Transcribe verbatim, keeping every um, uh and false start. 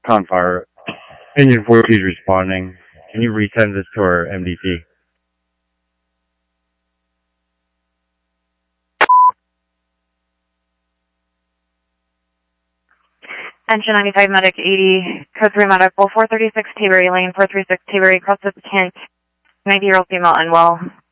Confire. Engine forty is responding. Can you resend this to our M D T? Engine ninety-five, Medic eighty, code three medical, four thirty-six Taberry Lane, four thirty-six Taberry, cross the tent, ninety-year-old female unwell.